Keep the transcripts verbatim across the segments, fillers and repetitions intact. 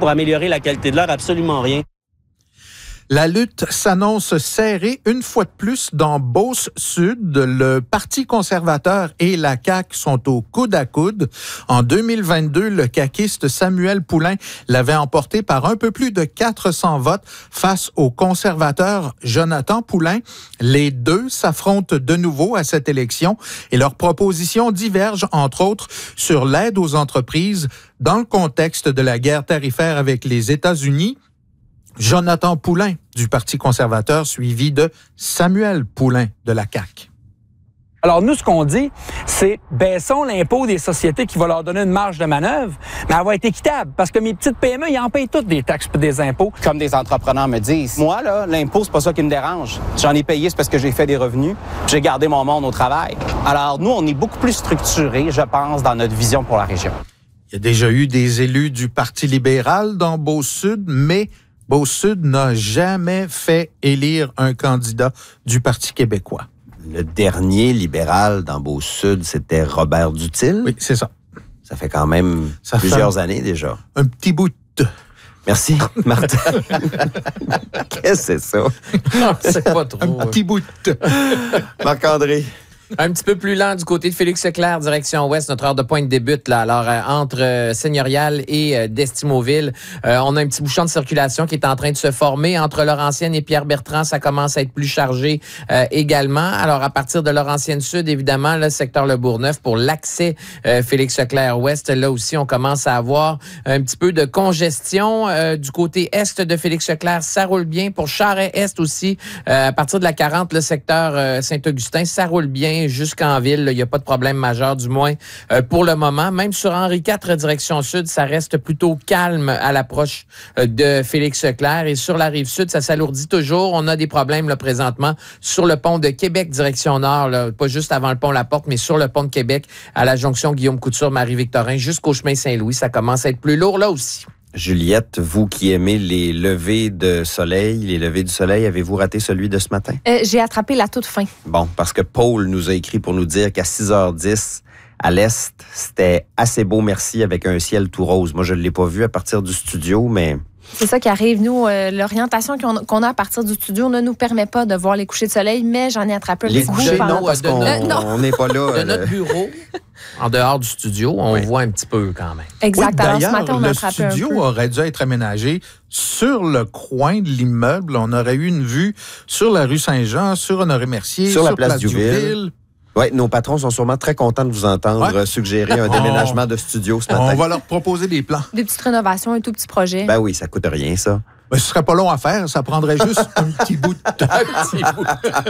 pour améliorer la qualité de l'air, absolument rien. La lutte s'annonce serrée une fois de plus dans Beauce-Sud. Le Parti conservateur et la C A Q sont au coude à coude. En deux mille vingt-deux, le caquiste Samuel Poulain l'avait emporté par un peu plus de quatre cents votes face au conservateur Jonathan Poulain. Les deux s'affrontent de nouveau à cette élection et leurs propositions divergent, entre autres, sur l'aide aux entreprises dans le contexte de la guerre tarifaire avec les États-Unis. Jonathan Poulain du Parti conservateur, suivi de Samuel Poulain de la C A Q. Alors, nous, ce qu'on dit, c'est baissons l'impôt des sociétés qui va leur donner une marge de manœuvre, mais elle va être équitable parce que mes petites P M E, ils en payent toutes des taxes et des impôts. Comme des entrepreneurs me disent, moi, là, l'impôt, c'est pas ça qui me dérange. J'en ai payé, c'est parce que j'ai fait des revenus, puis j'ai gardé mon monde au travail. Alors, nous, on est beaucoup plus structurés, je pense, dans notre vision pour la région. Il y a déjà eu des élus du Parti libéral dans Beauce-Sud, mais Beauce-Sud n'a jamais fait élire un candidat du Parti québécois. Le dernier libéral dans Beauce-Sud, c'était Robert Dutil. Oui, c'est ça. Ça fait quand même ça plusieurs fait années déjà. Un petit bout de... Merci, Martin. Qu'est-ce que c'est ça? Non, c'est pas trop. Un petit bout de... Marc-André. Un petit peu plus lent du côté de Félix Leclerc, direction ouest. Notre heure de pointe débute là. Alors, euh, entre euh, Seigneurial et euh, d'Estimauville, euh, on a un petit bouchon de circulation qui est en train de se former. Entre Laurentienne et Pierre-Bertrand, ça commence à être plus chargé euh, également. Alors, à partir de Laurentienne-Sud, évidemment, le secteur Le Bourgneuf, pour l'accès euh, Félix Leclerc-Ouest, là aussi, on commence à avoir un petit peu de congestion. Euh, du côté est de Félix Leclerc, ça roule bien. Pour Charest-Est aussi, euh, à partir de la quarante, le secteur euh, Saint-Augustin, ça roule bien jusqu'en ville. Il n'y a pas de problème majeur, du moins euh, pour le moment. Même sur Henri quatre, direction sud, ça reste plutôt calme à l'approche euh, de Félix Leclerc. Et sur la rive sud, ça s'alourdit toujours. On a des problèmes là, présentement sur le pont de Québec, direction nord, là, pas juste avant le pont La Porte, mais sur le pont de Québec, à la jonction Guillaume-Couture-Marie-Victorin, jusqu'au chemin Saint-Louis. Ça commence à être plus lourd là aussi. Juliette, vous qui aimez les levées de soleil, les levées du soleil, avez-vous raté celui de ce matin? Euh, j'ai attrapé la toute fin. Bon, parce que Paul nous a écrit pour nous dire qu'à six heures dix, à l'est, c'était assez beau, merci, avec un ciel tout rose. Moi, je ne l'ai pas vu à partir du studio, mais... C'est ça qui arrive. Nous, euh, l'orientation qu'on, qu'on a à partir du studio ne nous permet pas de voir les couchers de soleil, mais j'en ai attrapé un les petit bout. couchers, pendant... non, parce qu'on euh, n'est pas là. De euh, notre bureau, en dehors du studio, on oui. voit un petit peu quand même. Exact. Oui, Alors, d'ailleurs, ce matin, on a attrapé le studio un peu. aurait dû être aménagé sur le coin de l'immeuble. On aurait eu une vue sur la rue Saint-Jean, sur Honoré-Mercier, sur, sur la place Duville. Oui, nos patrons sont sûrement très contents de vous entendre ouais. suggérer un déménagement de studio ce matin. On va leur proposer des plans. Des petites rénovations, un tout petit projet. Ben oui, ça coûte rien, ça. Ben, ce serait pas long à faire, ça prendrait juste un petit bout de temps. Un petit bout.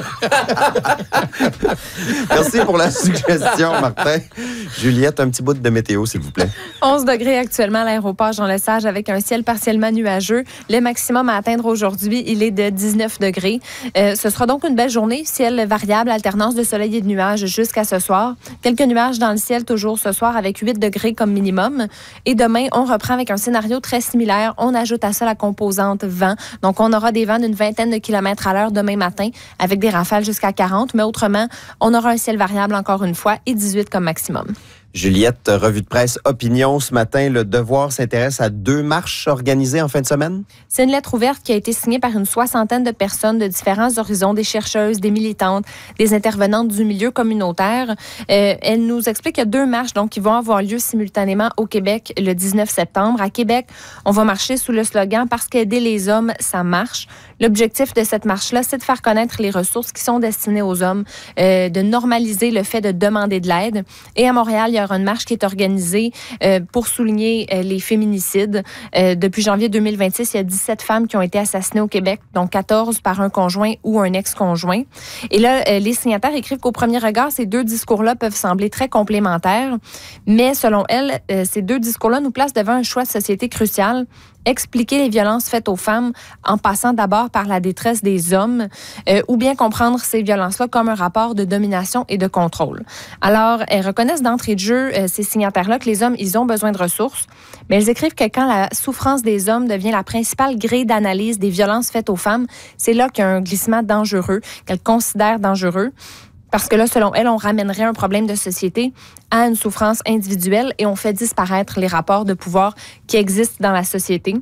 Merci pour la suggestion, Martin. Juliette, un petit bout de météo, s'il vous plaît. onze degrés actuellement à l'aéroport Jean-Lesage avec un ciel partiellement nuageux. Le maximum à atteindre aujourd'hui, il est de dix-neuf degrés. Euh, ce sera donc une belle journée. Ciel variable, alternance de soleil et de nuages jusqu'à ce soir. Quelques nuages dans le ciel toujours ce soir avec huit degrés comme minimum. Et demain, on reprend avec un scénario très similaire. On ajoute à ça la composante vent. Donc, on aura des vents d'une vingtaine de kilomètres à l'heure demain matin avec des rafales jusqu'à quarante. Mais autrement, on aura un ciel variable encore une fois et dix-huit comme maximum. Juliette, revue de presse Opinion ce matin. Le Devoir s'intéresse à deux marches organisées en fin de semaine. C'est une lettre ouverte qui a été signée par une soixantaine de personnes de différents horizons, des chercheuses, des militantes, des intervenantes du milieu communautaire. Euh, elle nous explique qu'il y a deux marches donc, qui vont avoir lieu simultanément au Québec le dix-neuf septembre. À Québec, on va marcher sous le slogan « Parce qu'aider les hommes, ça marche ». L'objectif de cette marche-là, c'est de faire connaître les ressources qui sont destinées aux hommes, euh, de normaliser le fait de demander de l'aide. Et à Montréal, il y aura une marche qui est organisée euh, pour souligner euh, les féminicides. Euh, depuis janvier deux mille vingt-six, il y a dix-sept femmes qui ont été assassinées au Québec, dont quatorze par un conjoint ou un ex-conjoint. Et là, euh, les signataires écrivent qu'au premier regard, ces deux discours-là peuvent sembler très complémentaires, mais selon elles, euh, ces deux discours-là nous placent devant un choix de société crucial. Expliquer les violences faites aux femmes en passant d'abord par la détresse des hommes euh, ou bien comprendre ces violences-là comme un rapport de domination et de contrôle. Alors, elles reconnaissent d'entrée de jeu, euh, ces signataires-là, que les hommes, ils ont besoin de ressources, mais elles écrivent que quand la souffrance des hommes devient la principale grille d'analyse des violences faites aux femmes, c'est là qu'il y a un glissement dangereux, qu'elles considèrent dangereux. Parce que là, selon elle, on ramènerait un problème de société à une souffrance individuelle et on fait disparaître les rapports de pouvoir qui existent dans la société.